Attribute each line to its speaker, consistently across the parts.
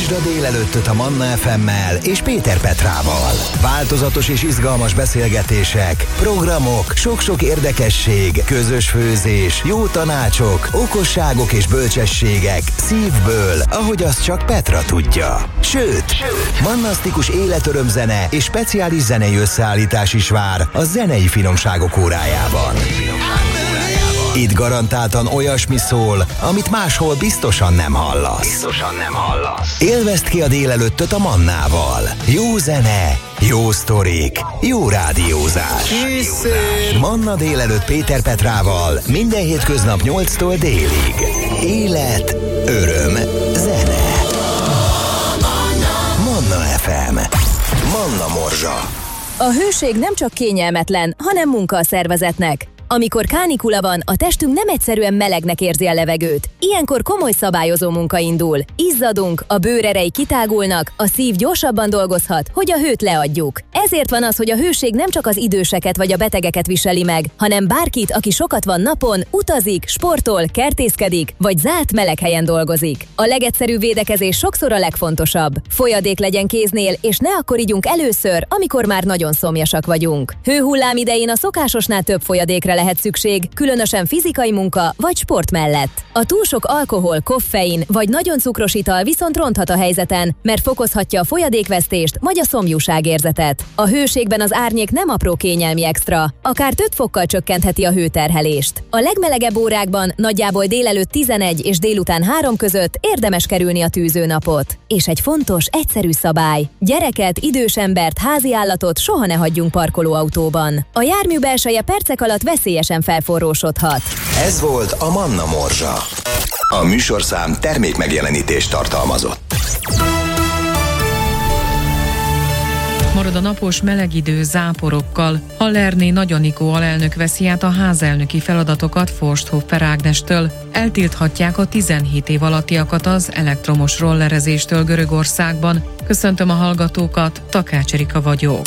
Speaker 1: Hallgasd a délelőttöt a Manna FM-mel és Péter Petrával. Változatos és izgalmas beszélgetések, programok, sok-sok érdekesség, közös főzés, jó tanácsok, okosságok és bölcsességek szívből, ahogy azt csak Petra tudja. Sőt, mannasztikus életörömzene és speciális zenei összeállítás is vár a zenei finomságok órájában. Itt garantáltan olyasmi szól, amit máshol biztosan nem hallasz. Élvezd ki a délelőttöt a Mannával. Jó zene, jó sztorik, jó rádiózás. Manna délelőtt Péter Petrával minden hétköznap 8-tól délig. Élet, öröm, zene. Manna FM. Manna Morzsa.
Speaker 2: A hőség nem csak kényelmetlen, hanem munka a szervezetnek. Amikor kánikula van, a testünk nem egyszerűen melegnek érzi a levegőt. Ilyenkor komoly szabályozó munka indul. Izzadunk, a bőrerei kitágulnak, a szív gyorsabban dolgozhat, hogy a hőt leadjuk. Ezért van az, hogy a hőség nem csak az időseket vagy a betegeket viseli meg, hanem bárkit, aki sokat van napon, utazik, sportol, kertészkedik, vagy zárt meleg helyen dolgozik. A legegyszerűbb védekezés sokszor a legfontosabb. Folyadék legyen kéznél, és ne akkor igyunk először, amikor már nagyon szomjasak vagyunk. Hőhullám idején a szokásosnál több folyadékra lehet szükség, különösen fizikai munka vagy sport mellett. A túl sok alkohol, koffein vagy nagyon cukros ital viszont ronthat a helyzeten, mert fokozhatja a folyadékvesztést vagy a szomjúságérzetet. A hőségben az árnyék nem apró kényelmi extra, akár 5 fokkal csökkentheti a hőterhelést. A legmelegebb órákban, nagyjából délelőtt 11 és délután 3 között érdemes kerülni a tűzőnapot. És egy fontos, egyszerű szabály. Gyereket, idős embert, háziállatot soha ne hagyjunk parkolóautóban. A jármű belseje percek alatt veszélyesen felforrósodhat.
Speaker 1: Ez volt a Manna Morzsa. A műsorszám termékmegjelenítést tartalmazott.
Speaker 3: Marad a napos meleg idő záporokkal. Hallerné Nagy Anikó alelnök veszi át a házelnöki feladatokat Forsthoffer Ágnestől. Eltilthatják a 17 év alattiakat az elektromos rollerezéstől Görögországban. Köszöntöm a hallgatókat, Takács Erika vagyok.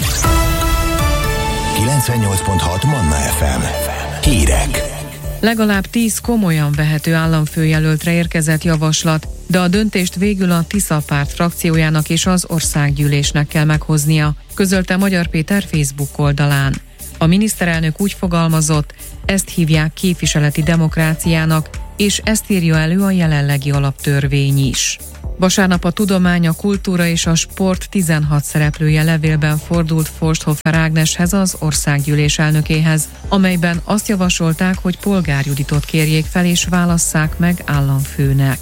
Speaker 1: 98.6 Manna FM. Hírek.
Speaker 3: Legalább 10 komolyan vehető államfőjelöltre érkezett javaslat, de a döntést végül a Tisza Párt frakciójának és az országgyűlésnek kell meghoznia, közölte Magyar Péter Facebook oldalán. A miniszterelnök úgy fogalmazott, ezt hívják képviseleti demokráciának, és ezt írja elő a jelenlegi alaptörvény is. Vasárnap a tudomány, a kultúra és a sport 16 szereplője levélben fordult Forsthoffer Ágneshez, az országgyűlés elnökéhez, amelyben azt javasolták, hogy Polgár Juditot kérjék fel és válasszák meg államfőnek.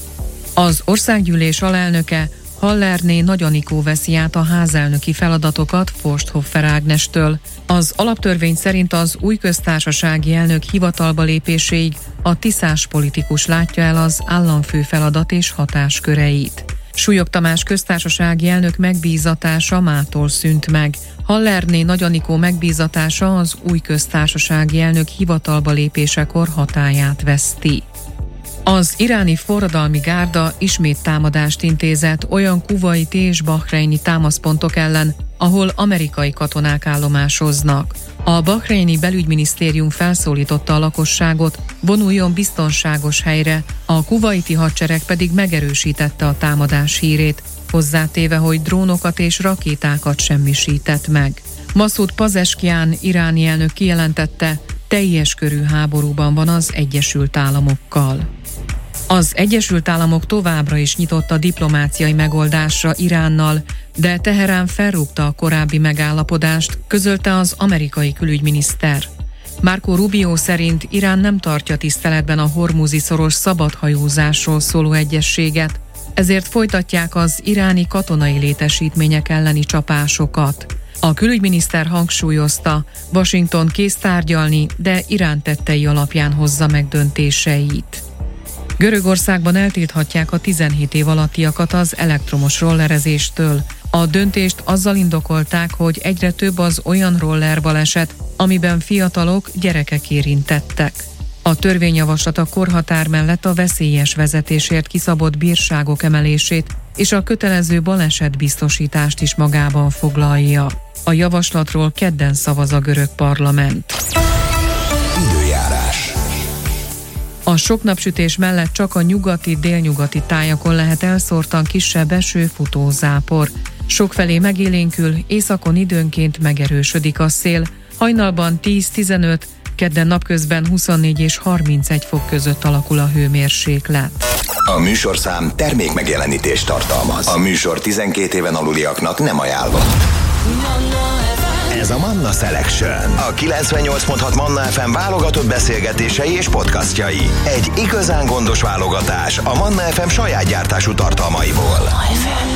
Speaker 3: Az országgyűlés alelnöke, Hallerné Nagy Anikó veszi át a házelnöki feladatokat Forsthoffer Ágnestől. Az alaptörvény szerint az új köztársasági elnök hivatalba lépéséig a tiszás politikus látja el az államfő feladat és hatásköreit. Súlyog Tamás köztársasági elnök megbízatása mától szűnt meg. Hallerné Nagy Anikó megbízatása az új köztársasági elnök hivatalba lépésekor hatályát veszti. Az iráni forradalmi gárda ismét támadást intézett olyan kuvaiti és bahreini támaszpontok ellen, ahol amerikai katonák állomásoznak. A bahreini belügyminisztérium felszólította a lakosságot, vonuljon biztonságos helyre, a kuvaiti hadsereg pedig megerősítette a támadás hírét, hozzátéve, hogy drónokat és rakétákat semmisített meg. Masoud Pezeshkian iráni elnök kijelentette, teljes körű háborúban van az Egyesült Államokkal. Az Egyesült Államok továbbra is nyitott a diplomáciai megoldásra Iránnal, de Teherán felrúgta a korábbi megállapodást, közölte az amerikai külügyminiszter. Marco Rubio szerint Irán nem tartja tiszteletben a Hormuzi-szoros szabadhajózásról szóló egyezséget, ezért folytatják az iráni katonai létesítmények elleni csapásokat. A külügyminiszter hangsúlyozta, Washington kész tárgyalni, de Irán tettei alapján hozza meg döntéseit. Görögországban eltilthatják a 17 év alattiakat az elektromos rollerezéstől. A döntést azzal indokolták, hogy egyre több az olyan rollerbaleset, amiben fiatalok, gyerekek érintettek. A törvényjavaslat a korhatár mellett a veszélyes vezetésért kiszabott bírságok emelését és a kötelező balesetbiztosítást is magában foglalja. A javaslatról kedden szavaz a görög parlament.
Speaker 1: Időjárás.
Speaker 3: A sok napsütés mellett csak a nyugati-délnyugati tájakon lehet elszórtan kisebb eső, futó zápor. Sokfelé megélénkül, északon időnként megerősödik a szél. Hajnalban 10-15, kedden napközben 24 és 31 fok között alakul a hőmérséklet.
Speaker 1: A műsorszám termékmegjelenítést tartalmaz. A műsor 12 éven aluliaknak nem ajánlott. Ez a Manna Selection. A 98.6 Manna FM válogatott beszélgetései és podcastjai. Egy igazán gondos válogatás a Manna FM saját gyártású tartalmaiból.